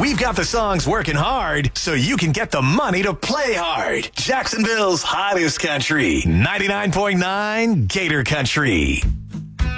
We've got the songs working hard so you can get the money to play hard. Jacksonville's hottest country, 99.9 Gator Country.